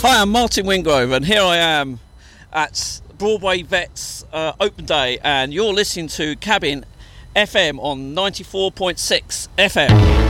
Hi, I'm Martin Wingrove, and here I am at Broadway Vets Open Day, and you're listening to Cabin FM on 94.6 FM.